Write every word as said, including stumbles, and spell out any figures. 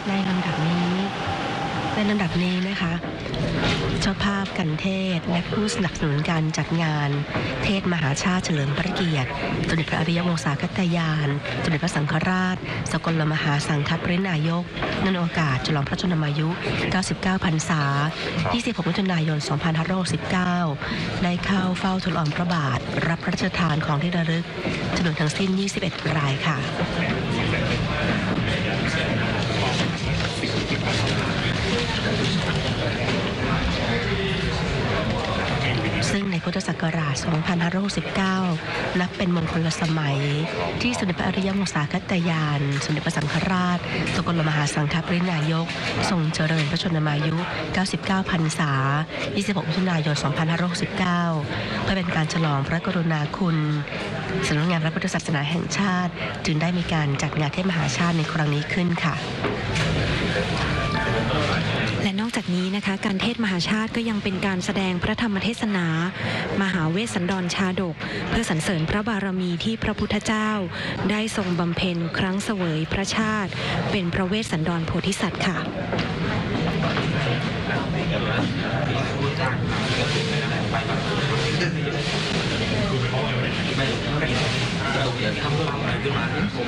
ในลำดับนี้ในลำดับนี้นะคะเจ้าภาพกันเทศและผู้สนับสนุนการจัดงานเทศมหาชาติเฉลิมพระเกียรติสมเด็จพระอริยวงศาคตยานสมเด็จพระสังฆราชสกลมหาสังฆปรินายกเนื่องในโอกาสฉลองพระชนมายุ เก้าสิบเก้า พรรษา ยี่สิบหก มิถุนายน สองพันห้าร้อยหกสิบเก้า ได้เข้าเฝ้าทูลละอองพระบาทรับพระราชทานของที่ระลึกจำนวนทั้งสิ้น ยี่สิบเอ็ด รายค่ะซึ่งในพุทธศักราช สองพันห้าร้อยหกสิบเก้า นับเป็นมงคลสมัยที่สมเด็จพระอริยวงศาคตยานสมเด็จพระสังฆราชสกลมหาสังฆปรินายกทรงเจริญพระชนมายุ เก้าสิบเก้า พรรษา ยี่สิบหก มิถุนายน สองพันห้าร้อยหกสิบเก้า เพื่อเป็นการฉลองพระกรุณาคุณสำนักงานพระพุทธศาสนาแห่งชาติจึงได้มีการจัดงานเทศมหาชาติในครั้งนี้ขึ้นค่ะและนอกจากนี้นะคะการเทศมหาชาติก็ยังเป็นการแสดงพระธรรมเทศนามหาเวสสันดรชาดกเพื่อสรรเสริญพระบารมีที่พระพุทธเจ้าได้ทรงบำเพ็ญครั้งเสวยพระชาติเป็นพระเวสสันดรโพธิสัตว์ค่ะไม่